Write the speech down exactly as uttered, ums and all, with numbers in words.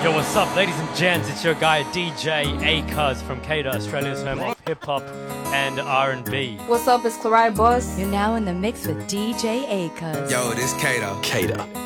Yo, what's up, ladies and gents? It's your guy D J Akuz from K D A, Australia's home of hip hop and R and B. What's up? It's Clyde Boss. You're now in the mix with D J Akuz. Yo, this K D A. K D A.